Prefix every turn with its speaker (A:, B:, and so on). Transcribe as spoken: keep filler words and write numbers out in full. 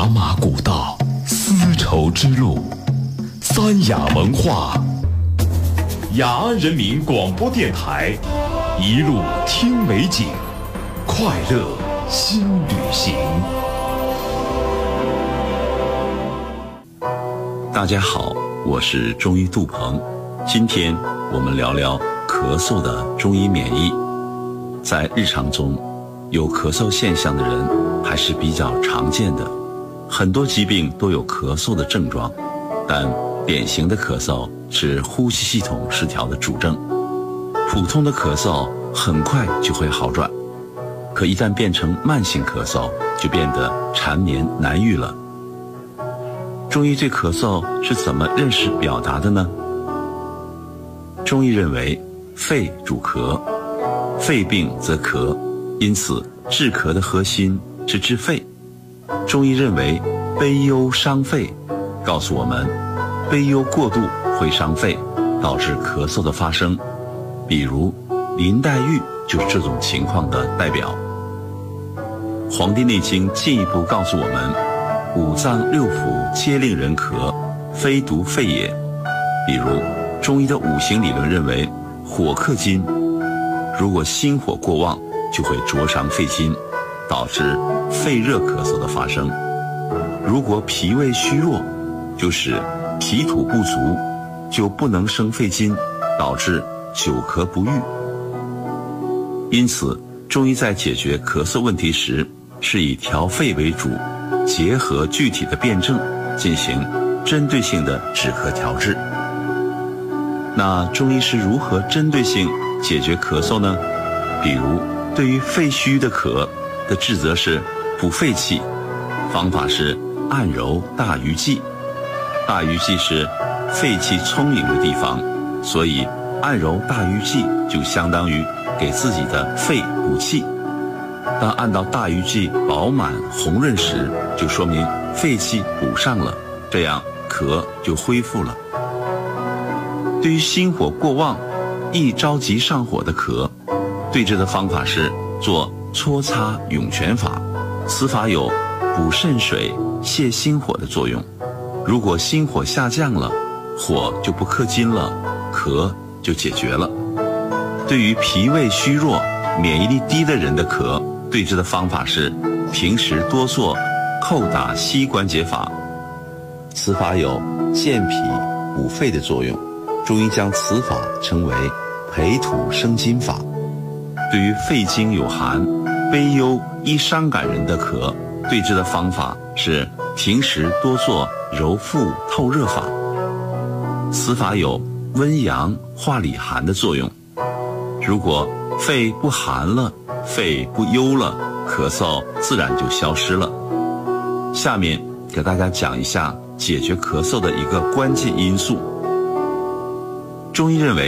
A: 茶马古道，丝绸之路，三雅文化，雅安人民广播电台，一路听美景，快乐新旅行。
B: 大家好，我是中医杜鹏，今天我们聊聊咳嗽的中医免疫。在日常中，有咳嗽现象的人还是比较常见的，很多疾病都有咳嗽的症状，但典型的咳嗽是呼吸系统失调的主症。普通的咳嗽很快就会好转，可一旦变成慢性咳嗽，就变得缠绵难愈了。中医对咳嗽是怎么认识表达的呢？中医认为，肺主咳，肺病则咳，因此治咳的核心是治肺。中医认为，悲忧伤肺，告诉我们，悲忧过度会伤肺，导致咳嗽的发生。比如林黛玉就是这种情况的代表。《黄帝内经》进一步告诉我们，五脏六腑皆令人咳，非独肺也。比如中医的五行理论认为，火克金，如果心火过旺，就会灼伤肺经，导致肺热咳嗽的发生。如果脾胃虚弱，就使脾土不足，就不能生肺经，导致久咳不愈。因此中医在解决咳嗽问题时，是以调肺为主，结合具体的辩证进行针对性的止咳调治。那中医是如何针对性解决咳嗽呢？比如对于肺虚的咳的治则是补肺气，方法是按揉大鱼际。大鱼际是肺气充盈的地方，所以按揉大鱼际就相当于给自己的肺补气。当按到大鱼际饱满红润时，就说明肺气补上了，这样咳就恢复了。对于心火过旺、易着急上火的咳，对治的方法是做搓擦涌泉法，此法有补肾水、泻心火的作用。如果心火下降了，火就不克金了，咳就解决了。对于脾胃虚弱、免疫力低的人的咳，对治的方法是平时多做叩打膝关节法，此法有健脾补肺的作用。中医将此法称为培土生金法。对于肺经有寒、悲忧易伤感人的咳，对治的方法是平时多做揉腹透热法，此法有温阳化里寒的作用。如果肺不寒了，肺不忧了，咳嗽自然就消失了。下面给大家讲一下解决咳嗽的一个关键因素。中医认为，